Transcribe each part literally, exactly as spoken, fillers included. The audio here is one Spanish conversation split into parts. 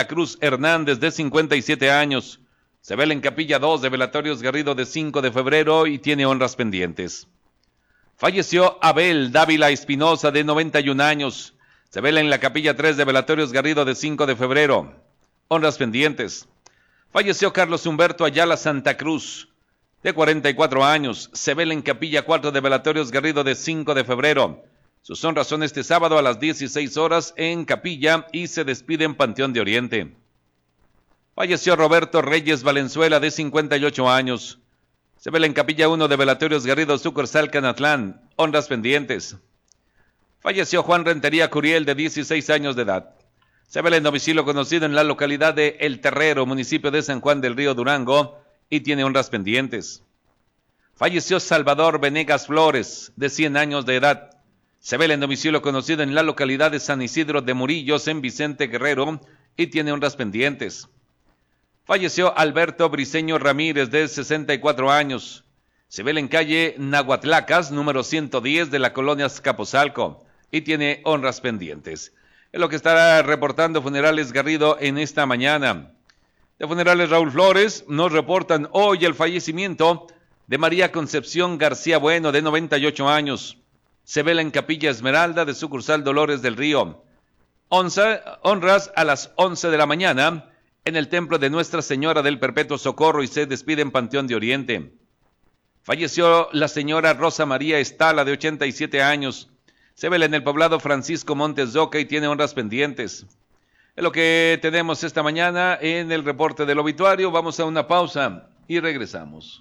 la Cruz Hernández, de cincuenta y siete años. Se vela en Capilla dos de Velatorios Garrido, de cinco de febrero, y tiene honras pendientes. Falleció Abel Dávila Espinosa, de noventa y un años. Se vela en la Capilla tres de Velatorios Garrido, de cinco de febrero. Honras pendientes. Falleció Carlos Humberto Ayala Santa Cruz, de cuarenta y cuatro años. Se vela en Capilla cuatro de Velatorios Garrido, de cinco de febrero. Sus honras son este sábado a las dieciséis horas en Capilla y se despide en Panteón de Oriente. Falleció Roberto Reyes Valenzuela, de cincuenta y ocho años. Se vela en Capilla uno de Velatorios Garrido, sucursal Canatlán. Honras pendientes. Falleció Juan Rentería Curiel, de dieciséis años de edad. Se vela en domicilio conocido en la localidad de El Terrero, municipio de San Juan del Río, Durango, y tiene honras pendientes. Falleció Salvador Venegas Flores, de cien años de edad. Se vela en domicilio conocido en la localidad de San Isidro de Murillos, en Vicente Guerrero, y tiene honras pendientes. Falleció Alberto Briceño Ramírez, de sesenta y cuatro años. Se vela en calle Nahuatlacas, número ciento diez de la colonia Azcapotzalco, y tiene honras pendientes. Es lo que estará reportando Funerales Garrido en esta mañana. De Funerales Raúl Flores nos reportan hoy el fallecimiento de María Concepción García Bueno, de noventa y ocho años. Se vela en Capilla Esmeralda de sucursal Dolores del Río. Once, honras a las once de la mañana en el templo de Nuestra Señora del Perpetuo Socorro y se despide en Panteón de Oriente. Falleció la señora Rosa María Estala, de ochenta y siete años. Se vela en el poblado Francisco Montes de Oca y tiene honras pendientes. Es lo que tenemos esta mañana en el reporte del obituario. Vamos a una pausa y regresamos.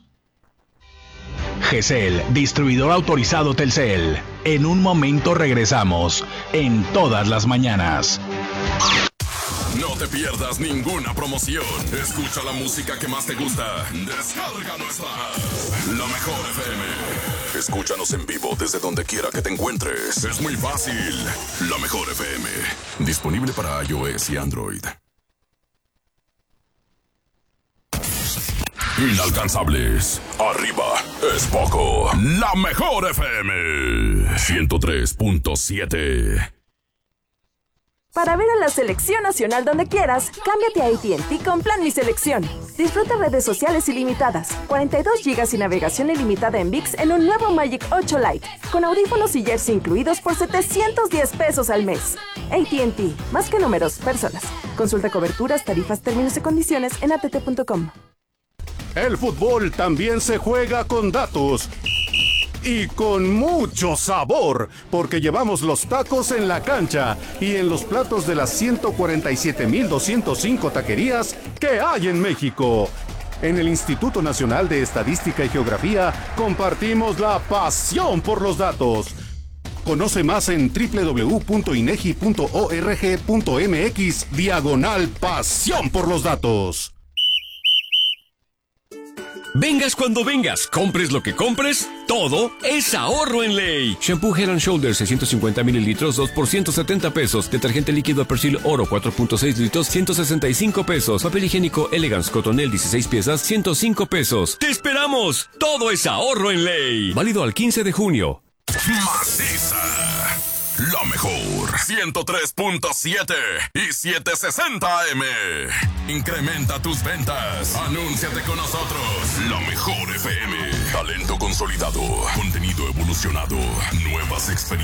G C L, distribuidor autorizado Telcel. En un momento regresamos, en todas las mañanas. No te pierdas ninguna promoción. Escucha la música que más te gusta. Descarga nuestra app, La Mejor F M. Escúchanos en vivo desde donde quiera que te encuentres. Es muy fácil. La Mejor F M. Disponible para iOS y Android. Inalcanzables. Arriba es poco. La Mejor F M. ciento tres punto siete. Para ver a la selección nacional donde quieras, cámbiate a A T and T con Plan Mi Selección. Disfruta redes sociales ilimitadas, cuarenta y dos gigas y navegación ilimitada en V I X en un nuevo Magic ocho Lite, con audífonos y jersey incluidos por setecientos diez pesos al mes. A T and T, más que números, personas. Consulta coberturas, tarifas, términos y condiciones en a t t punto com. El fútbol también se juega con datos. Y con mucho sabor, porque llevamos los tacos en la cancha y en los platos de las ciento cuarenta y siete mil doscientos cinco taquerías que hay en México. En el Instituto Nacional de Estadística y Geografía compartimos la pasión por los datos. Conoce más en doble u doble u doble u punto inegi punto org punto m x diagonal pasión por los datos. Vengas cuando vengas, compres lo que compres, todo es ahorro en Ley. Shampoo Head and Shoulders seiscientos cincuenta mililitros, dos por ciento setenta pesos. Detergente líquido Persil Oro cuatro punto seis litros, ciento sesenta y cinco pesos. Papel higiénico Elegance Cotonel dieciséis piezas, ciento cinco pesos. ¡Te esperamos! Todo es ahorro en Ley. Válido al quince de junio. Maciza. La mejor. ciento tres punto siete y setecientos sesenta A M. Incrementa tus ventas. Anúnciate con nosotros. La Mejor F M. Talento consolidado. Contenido evolucionado. Nuevas experiencias.